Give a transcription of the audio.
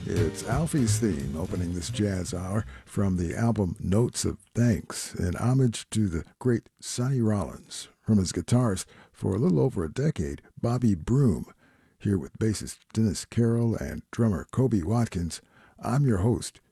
It's Alfie's theme opening this jazz hour from the album Notes of Thanks, in homage to the great Sonny Rollins. From his guitarist for a little over a decade, Bobby Broom. Here with bassist Dennis Carroll and drummer Kobe Watkins, I'm your host,